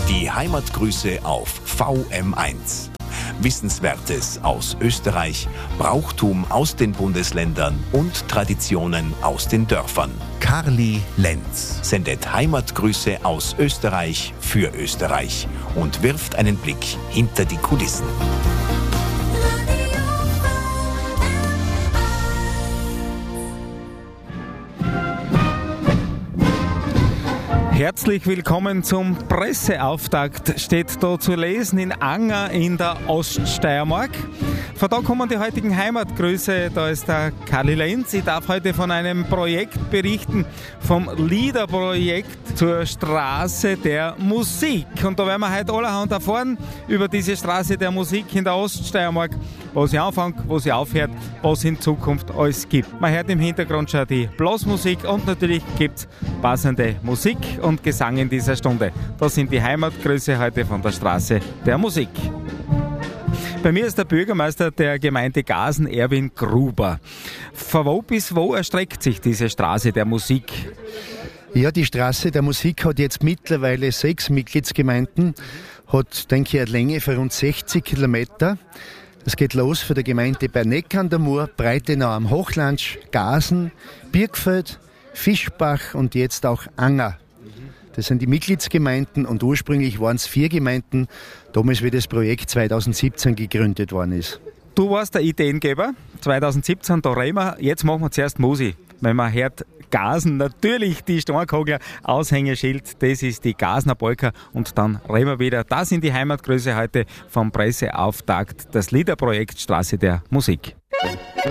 Die Heimatgrüße auf VM1. Wissenswertes aus Österreich, Brauchtum aus den Bundesländern und Traditionen aus den Dörfern. Karli Lenz sendet Heimatgrüße aus Österreich für Österreich und wirft einen Blick hinter die Kulissen. Herzlich willkommen zum Presseauftakt, steht da zu lesen in Anger in der Oststeiermark. Von da kommen die heutigen Heimatgrüße, da ist der Karli Lenz. Ich darf heute von einem Projekt berichten, vom Liederprojekt zur Straße der Musik. Und da werden wir heute allerhand erfahren über diese Straße der Musik in der Oststeiermark, wo sie anfängt, wo sie aufhört, was in Zukunft alles gibt. Man hört im Hintergrund schon die Blasmusik und natürlich gibt es passende Musik und Gesang in dieser Stunde. Das sind die Heimatgrüße heute von der Straße der Musik. Bei mir ist der Bürgermeister der Gemeinde Gasen, Erwin Gruber. Von wo bis wo erstreckt sich diese Straße der Musik? Ja, die Straße der Musik hat jetzt mittlerweile 6 Mitgliedsgemeinden, hat, denke ich, eine Länge von rund 60 Kilometer. Es geht los von der Gemeinde Berneck an der Mur, Breitenau am Hochlandsch, Gasen, Birkfeld, Fischbach und jetzt auch Anger. Das sind die Mitgliedsgemeinden und ursprünglich waren es 4 Gemeinden, damals wie das Projekt 2017 gegründet worden ist. Du warst der Ideengeber, 2017, da reden wir, jetzt machen wir zuerst Musik. Wenn man hört Gasen, natürlich die Steinkogler Aushängeschild, das ist die Gasener Polka und dann reden wir wieder. Das sind die Heimatgrüße heute vom Presseauftakt, das Liederprojekt Straße der Musik.